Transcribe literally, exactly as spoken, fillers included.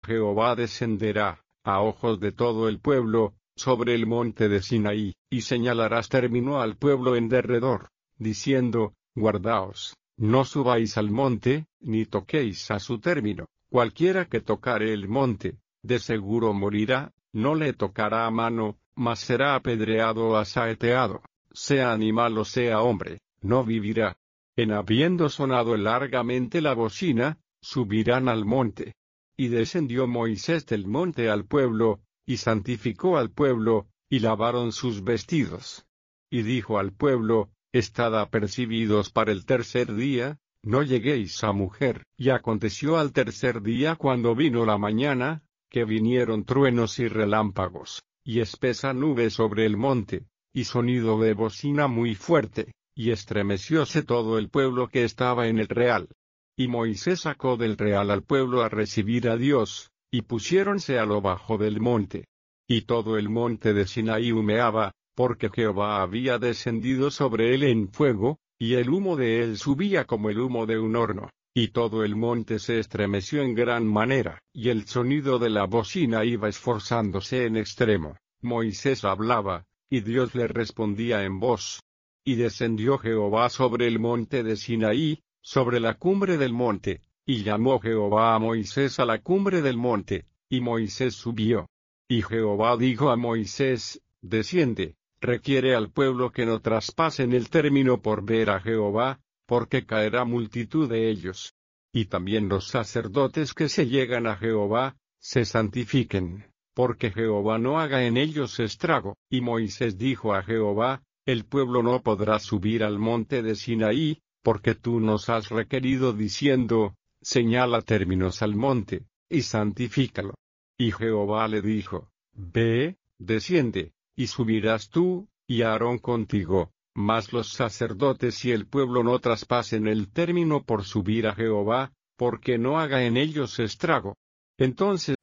Jehová descenderá, a ojos de todo el pueblo, sobre el monte de Sinaí, y señalarás término al pueblo en derredor, diciendo, guardaos, no subáis al monte, ni toquéis a su término, cualquiera que tocare el monte, de seguro morirá, no le tocará a mano, mas será apedreado o asaeteado, sea animal o sea hombre, no vivirá. En habiendo sonado largamente la bocina, subirán al monte. Y descendió Moisés del monte al pueblo, y santificó al pueblo, y lavaron sus vestidos. Y dijo al pueblo, estad apercibidos para el tercer día, no lleguéis a mujer. Y aconteció al tercer día cuando vino la mañana, que vinieron truenos y relámpagos, y espesa nube sobre el monte, y sonido de bocina muy fuerte, y estremecióse todo el pueblo que estaba en el real. Y Moisés sacó del real al pueblo a recibir a Dios, y pusiéronse a lo bajo del monte. Y todo el monte de Sinaí humeaba, porque Jehová había descendido sobre él en fuego, y el humo de él subía como el humo de un horno, y todo el monte se estremeció en gran manera, y el sonido de la bocina iba esforzándose en extremo. Moisés hablaba, y Dios le respondía en voz. Y descendió Jehová sobre el monte de Sinaí, sobre la cumbre del monte, y llamó Jehová a Moisés a la cumbre del monte, y Moisés subió. Y Jehová dijo a Moisés, desciende, requiere al pueblo que no traspasen el término por ver a Jehová, porque caerá multitud de ellos. Y también los sacerdotes que se llegan a Jehová, se santifiquen, porque Jehová no haga en ellos estrago. Y Moisés dijo a Jehová, el pueblo no podrá subir al monte de Sinaí, porque tú nos has requerido diciendo, señala términos al monte, y santifícalo. Y Jehová le dijo, ve, desciende, y subirás tú, y Aarón contigo, mas los sacerdotes y el pueblo no traspasen el término por subir a Jehová, porque no haga en ellos estrago. Entonces